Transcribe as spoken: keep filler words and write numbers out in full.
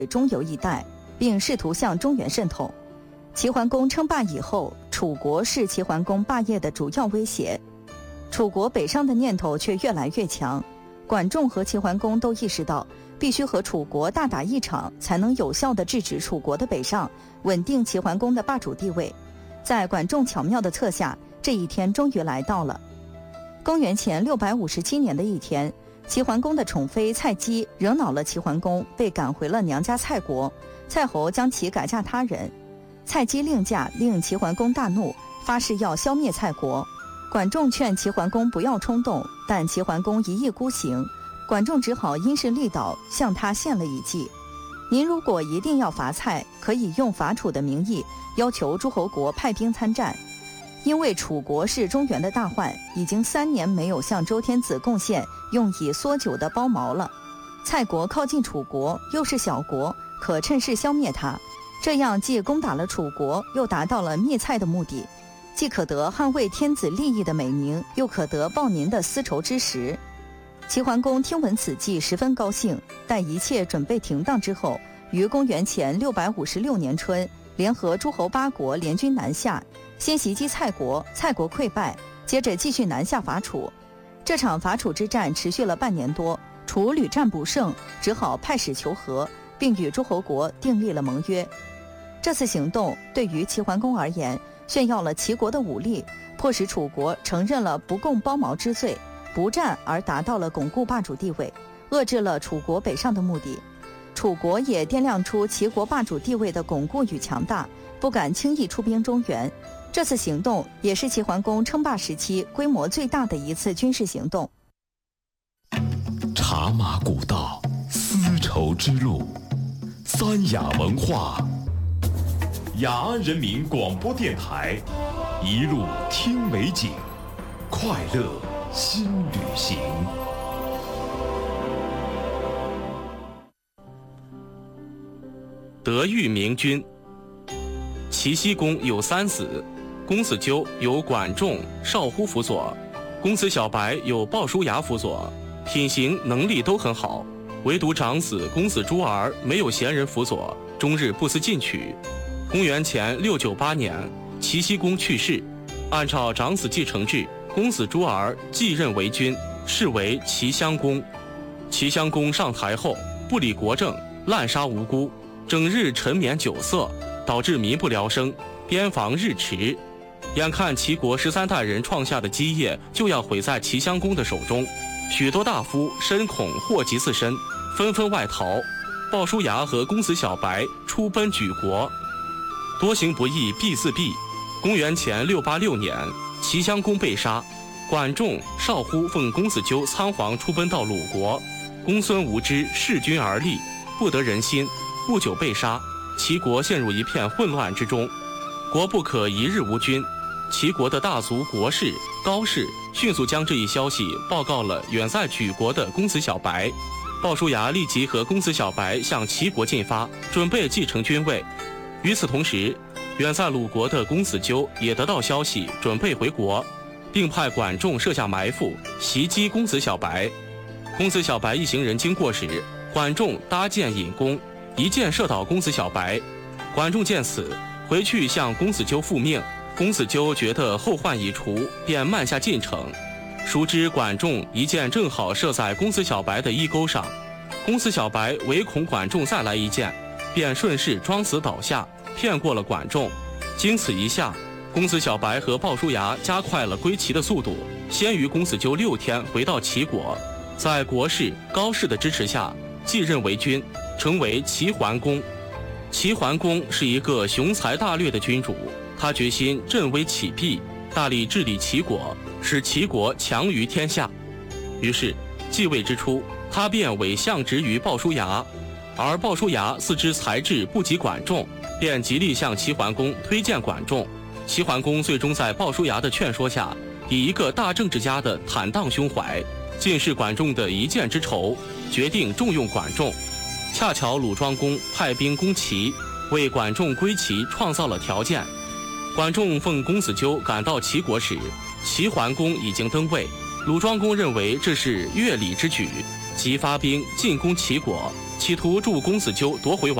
中游一带，并试图向中原渗透。齐桓公称霸以后，楚国是齐桓公霸业的主要威胁。楚国北上的念头却越来越强。管仲和齐桓公都意识到，必须和楚国大打一场，才能有效地制止楚国的北上，稳定齐桓公的霸主地位。在管仲巧妙的策下，这一天终于来到了。公元前六百五十七年的一天，齐桓公的宠妃蔡姬惹恼了齐桓公，被赶回了娘家蔡国。蔡侯将其改嫁他人。蔡姬另嫁，令齐桓公大怒，发誓要消灭蔡国。管仲劝齐桓公不要冲动，但齐桓公一意孤行，管仲只好因势利导，向他献了一计。您如果一定要伐蔡，可以用伐楚的名义要求诸侯国派兵参战，因为楚国是中原的大患，已经三年没有向周天子贡献用以缩酒的包毛了。蔡国靠近楚国，又是小国，可趁势消灭它，这样既攻打了楚国，又达到了灭蔡的目的，既可得捍卫天子利益的美名，又可得报您的私仇之实。齐桓公听闻此计，十分高兴。待一切准备停当之后，于公元前六百五十六年春，联合诸侯八国联军南下，先袭击蔡国，蔡国溃败，接着继续南下伐楚。这场伐楚之战持续了半年多，楚屡战不胜，只好派使求和，并与诸侯国订立了盟约。这次行动对于齐桓公而言，炫耀了齐国的武力，迫使楚国承认了不共包毛之罪，不战而达到了巩固霸主地位，遏制了楚国北上的目的。楚国也掂量出齐国霸主地位的巩固与强大，不敢轻易出兵中原。这次行动也是齐桓公称霸时期规模最大的一次军事行动。 茶马古道，丝绸之路，三雅文化，雅安人民广播电台，一路听美景，快乐新旅行。 德育明君。齐僖公有三子，公子纠由管仲、少乎辅佐，公子小白有鲍叔牙辅佐，品行能力都很好，唯独长子公子朱儿没有贤人辅佐，终日不思进取。公元前六九八年，齐僖公去世，按照长子继承制，公子朱儿继任为君，是为齐襄公。齐襄公上台后，不理国政，滥杀无辜，整日沉湎酒色，导致民不聊生，边防日迟。眼看齐国十三代人创下的基业就要毁在齐襄公的手中，许多大夫深恐祸及自身，纷纷外逃。鲍叔牙和公子小白出奔莒国，多行不义必自毙。公元前六八六年，齐襄公被杀，管仲、少乎奉公子纠仓皇出奔到鲁国，公孙无知弑君而立，不得人心，不久被杀。齐国陷入一片混乱之中，国不可一日无君。齐国的大族国士高氏迅速将这一消息报告了远在莒国的公子小白。鲍叔牙立即和公子小白向齐国进发，准备继承君位。与此同时，远在鲁国的公子纠也得到消息，准备回国，并派管仲设下埋伏，袭击公子小白。公子小白一行人经过时，管仲搭箭引弓，一箭射倒公子小白。管仲见此，回去向公子纠复命。公子纠觉得后患已除，便慢下进程。殊知管仲一箭正好射在公子小白的衣钩上，公子小白唯恐管仲再来一箭，便顺势装死倒下，骗过了管仲。经此一下，公子小白和鲍叔牙加快了归齐的速度，先于公子纠六天回到齐国，在国士高氏的支持下继任为君，成为齐桓公。齐桓公是一个雄才大略的君主，他决心振威起弊，大力治理齐国，使齐国强于天下。于是继位之初，他便委相职于鲍叔牙，而鲍叔牙自知才智不及管仲，便极力向齐桓公推荐管仲。齐桓公最终在鲍叔牙的劝说下，以一个大政治家的坦荡胸怀，尽释管仲的一箭之仇，决定重用管仲。恰巧鲁庄公派兵攻齐，为管仲归齐创造了条件。管仲奉公子纠赶到齐国时，齐桓公已经登位。鲁庄公认为这是越礼之举，即发兵进攻齐国， 企图助公子纠夺回王